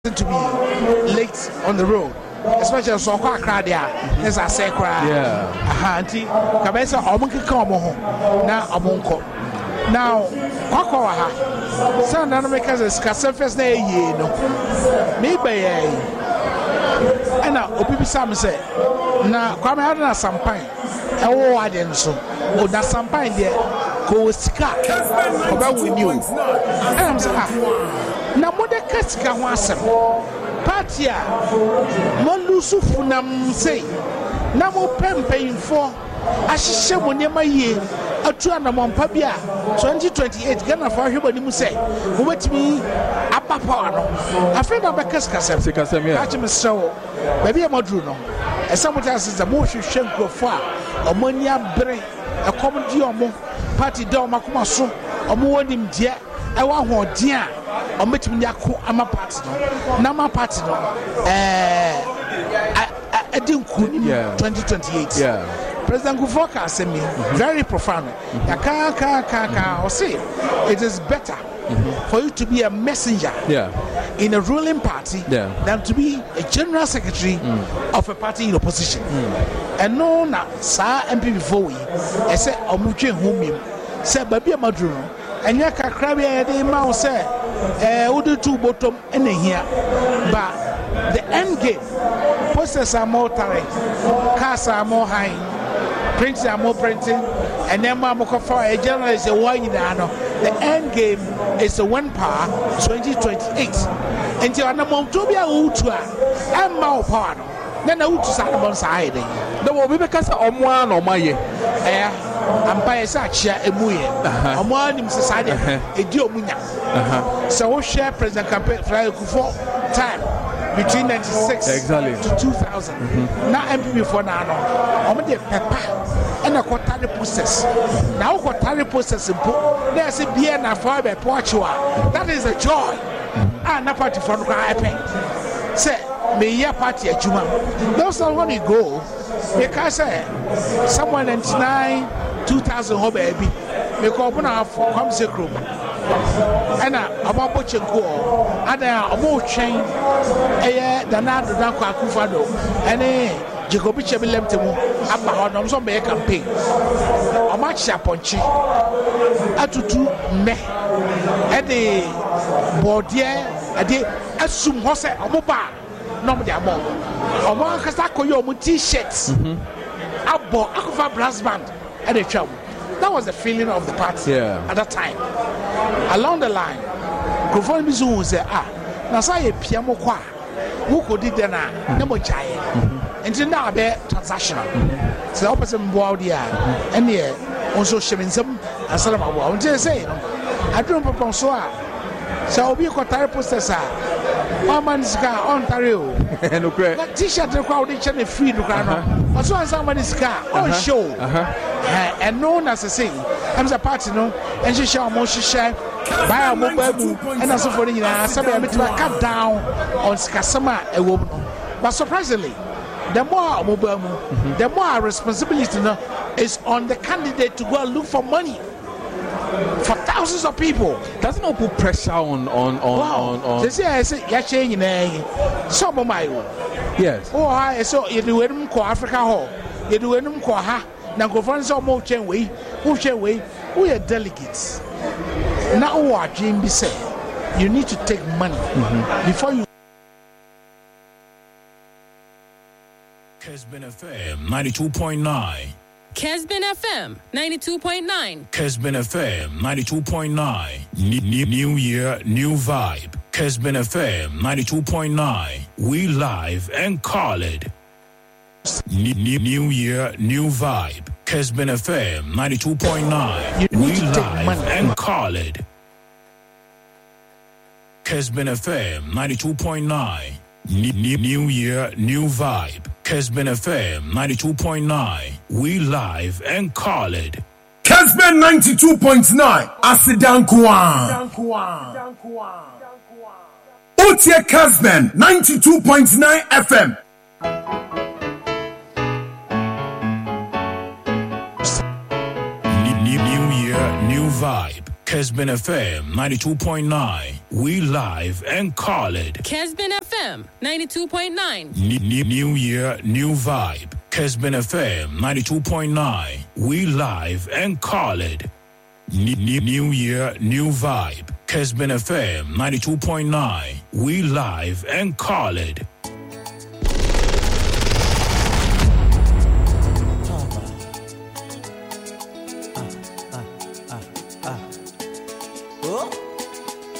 to be late on the road, especially so quite crowded. There's a sacred. Auntie, Cabeza, Omunka Como, now Omunko. Now, Quacoa, San America's Cassafes Day, you know, maybe and now Opipi Sam said, now come out of some pine. Oh, I didn't so. Oh, that's some pine there. Go scar about with you. And I'm saying, na mode kasika ho asem party a mo lusu funam sei na mo pempeinfo ahihye mo nema yie atu anamompa bia 2028 Ghana fa hweba ni mu sei mo betimi abapa no afre na be kasika sem ya catch me so baby amodru no esamuta seza mo hwehwe nkrofo a omani abre ekomdi omo party do makoma so omo wonim dia ewa hoden a ometimi yakọ ama party no na ma party no edinku 2028 President Kufuor said me very profound or say it is better for you to be a messenger in a ruling party than to be a general secretary of a party in opposition and no na sa MP before we I said omutwe homim say baby amadru and ya kakra bia dey ma say would two bottom in here, but the end game posters are more tiring, cars are more high, prints are more printing, and then for a journalist a one in the end game is a one power 2028 until an amount to be a utua and more power. Then I would start on side. The will be because of one or my Empire Sachia Emuye, a morning society, a Diomunya. So we share President campaign for time between 96 to 2000. Now MP for now, I'm the pepper and a quarterly process. Now, quarterly process, there's a beer and a fire by Portua. That is a joy. And a party for the say. Me ya party at Juma. Those are when you go because someone 99 2000 ho baby. Me ko buna for come se group. And about Pochenko and about chain Danado Danko Akufado and Jacobi Chebilem Temo about on some campaign. A match Ponchi Atutu me at the Bordier at the Assume Hose Amoba. No, they are more. Omo kasako yo mu t-shirts. Abo akufa brass band at the travel. That was the feeling of the party at that time. Along the line, Kufuor Bizu say na say piamo kwa. Who could did na mo chaye. Until now be transactional. So opposite mbo dia and here also sheminsem asalama abo. Until say I don't propose so so obi ko tire posters Man's car, Ontario. That t-shirt the crowd is free to crown. But so somebody's car on show. And known as a thing. I'm the party, no, and she shall most share buy a mobile and also for somebody to cut down on Skasama a woman. But surprisingly, the more mobile, the more responsibility is on the candidate to go and look for money. For thousands of people, doesn't it put pressure on? They say I say you're changing some of my yes. Oh, I saw you do it call Africa Hall. You do it call ha. Now go find some more chain way. We are delegates. Now what Jimmy said, you need to take money before you. Kesben FM 92.9. Kesben FM 92.9. Kesben FM 92.9. New year, new vibe. Kesben FM 92.9. We live and call it. New year, new vibe. Kesben FM 92.9. We live and call it. Kesben FM 92.9. New year, new vibe. Kesben FM 92.9. We live and call it. Kesben 92.9. Asidankwa. Otie Kesben 92.9 FM. New year, new vibe. Kesben FM 92.9. We live and call it. Kesben FM 92.9. New year, new vibe. Kesben FM 92.9. We live and call it. New year, new vibe. Kesben FM 92.9. We live and call it.